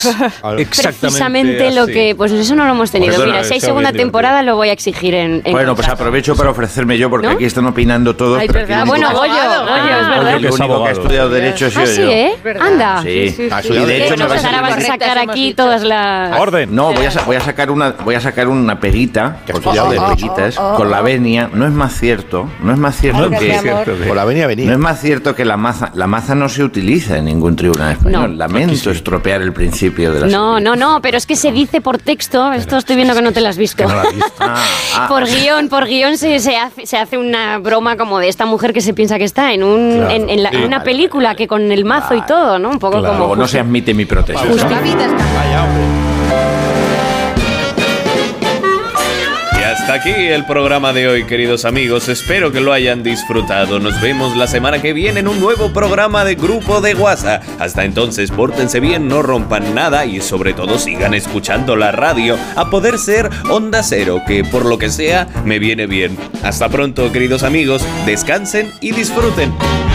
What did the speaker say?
precisamente lo que... Pues eso no lo hemos tenido. Perdona, Mira, si hay segunda temporada lo voy a exigir en Bueno, pues aprovecho para ofrecerme yo, porque ¿no? aquí están opinando todos. Ay, pero verdad. Bueno, Goyo, es verdad. El único que ha estudiado Derecho he sido sí, yo. ¿eh? Anda. Sí. Y de hecho ahora vas a sacar aquí todas las... ¡Orden! No, voy a sacar una perita, porque ya de peritas, con la venia. No es más cierto que... Con la venia venía. No es más cierto que la maza no se utiliza en ningún tribunal español. No. Lamento estropear el principio de la No, pero es que se dice por texto, esto estoy viendo que no te lo has visto. Por guión se hace una broma como de esta mujer que se piensa que está en una película, que con el mazo y todo, ¿no? Un poco como... No se admite mi protesta. Y hasta aquí el programa de hoy, queridos amigos. Espero que lo hayan disfrutado. Nos vemos la semana que viene en un nuevo programa de Grupo de WhatsApp. Hasta entonces, pórtense bien, no rompan nada y sobre todo sigan escuchando la radio, a poder ser Onda Cero, que por lo que sea me viene bien. Hasta pronto, queridos amigos. Descansen y disfruten.